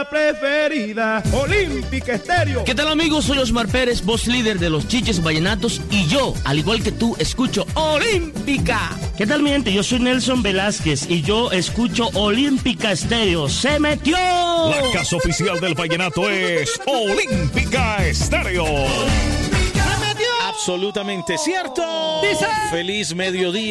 emisora preferida, Olímpica Estéreo. ¿Qué tal, amigos? Soy Osmar Pérez, voz líder de los Chiches Vallenatos, y yo, al igual que tú, escucho Olímpica. ¿Qué tal, mi gente? Yo soy Nelson Velázquez y yo escucho Olímpica Estéreo. ¡Se metió! La casa oficial del vallenato es Olímpica Estéreo. Absolutamente cierto. Dice. Feliz mediodía.